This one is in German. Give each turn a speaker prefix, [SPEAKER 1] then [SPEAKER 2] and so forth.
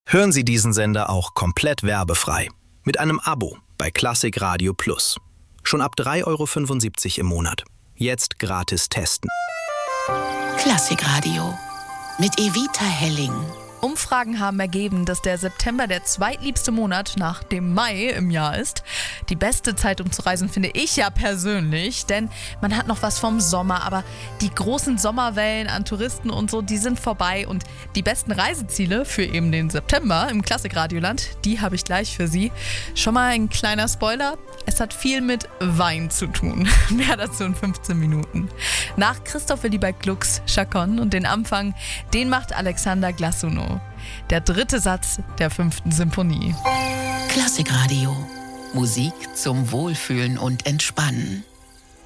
[SPEAKER 1] Hören Sie diesen Sender auch komplett werbefrei. Mit einem Abo bei Klassik Radio Plus. Schon ab 3,75 € im Monat. Jetzt gratis testen.
[SPEAKER 2] Klassik Radio mit Evita Helling.
[SPEAKER 3] Umfragen haben ergeben, dass der September der zweitliebste Monat nach dem Mai im Jahr ist. Die beste Zeit, um zu reisen, finde ich ja persönlich, denn man hat noch was vom Sommer, aber die großen Sommerwellen an Touristen und so, die sind vorbei und die besten Reiseziele für eben den September im Klassikradioland, die habe ich gleich für Sie. Schon mal ein kleiner Spoiler, es hat viel mit Wein zu tun. Mehr dazu in 15 Minuten. Nach Christoph Willibald Glucks Chaconne und den Anfang, den macht Alexander Glasunow. Der dritte Satz der 5. Symphonie.
[SPEAKER 2] Klassikradio. Musik zum Wohlfühlen und Entspannen.